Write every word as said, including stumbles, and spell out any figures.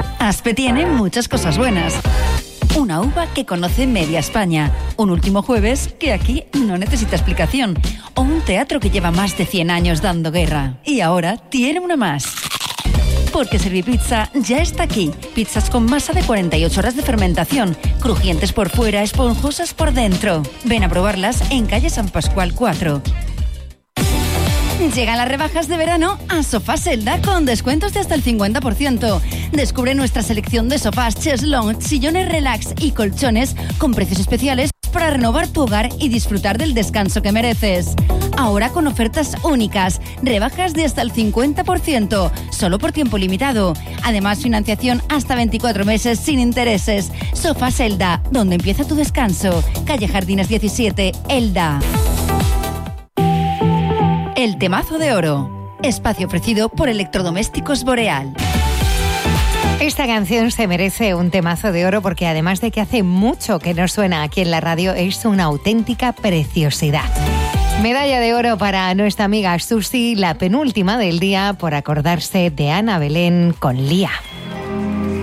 Aspe tiene muchas cosas buenas. Una uva que conoce media España. Un último jueves que aquí no necesita explicación. O un teatro que lleva más de cien años dando guerra. Y ahora tiene una más. Porque Servipizza ya está aquí. Pizzas con masa de cuarenta y ocho horas de fermentación. Crujientes por fuera, esponjosas por dentro. Ven a probarlas en calle San Pascual cuatro. Llegan las rebajas de verano a Sofás Selda con descuentos de hasta el cincuenta por ciento. Descubre nuestra selección de sofás, cheslong, sillones relax y colchones con precios especiales para renovar tu hogar y disfrutar del descanso que mereces. Ahora con ofertas únicas, rebajas de hasta el cincuenta por ciento, solo por tiempo limitado. Además, financiación hasta veinticuatro meses sin intereses. Sofás Selda, donde empieza tu descanso. Calle Jardines diecisiete, Elda. El temazo de oro. Espacio ofrecido por Electrodomésticos Boreal. Esta canción se merece un temazo de oro porque además de que hace mucho que no suena aquí en la radio, es una auténtica preciosidad. Medalla de oro para nuestra amiga Susi, la penúltima del día por acordarse de Ana Belén con Lía.